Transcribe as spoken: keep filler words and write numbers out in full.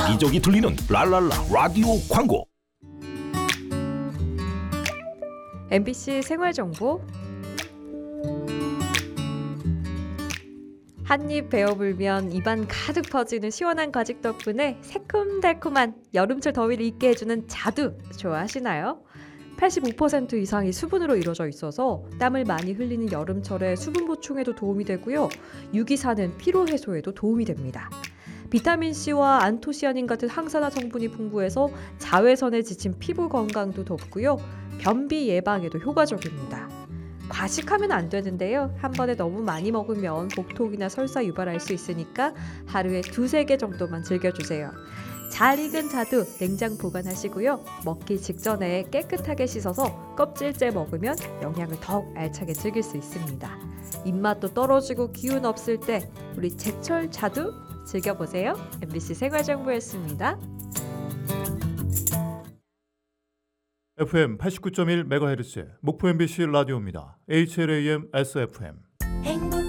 여기저기 들리는 랄랄라 라디오 광고. 엠비씨 생활정보. 한입 베어 물면 입안 가득 퍼지는 시원한 과즙 덕분에 새콤달콤한 여름철 더위를 잊게 해주는 자두 좋아하시나요? 팔십오 퍼센트 이상이 수분으로 이루어져 있어서 땀을 많이 흘리는 여름철에 수분 보충에도 도움이 되고요. 유기사는 피로 해소에도 도움이 됩니다. 비타민C와 안토시아닌 같은 항산화 성분이 풍부해서 자외선에 지친 피부 건강도 돕고요. 변비 예방에도 효과적입니다. 과식하면 안 되는데요. 한 번에 너무 많이 먹으면 복통이나 설사 유발할 수 있으니까 하루에 두세 개 정도만 즐겨주세요. 잘 익은 자두 냉장 보관하시고요. 먹기 직전에 깨끗하게 씻어서 껍질째 먹으면 영양을 더욱 알차게 즐길 수 있습니다. 입맛도 떨어지고 기운 없을 때 우리 제철 자두 즐겨보세요. 엠비씨 생활정보였습니다. 에프엠 팔십구 점 일 메가헤르츠 목포 엠비씨 라디오입니다. 에이치엘에이엠 에스에프엠. 행복한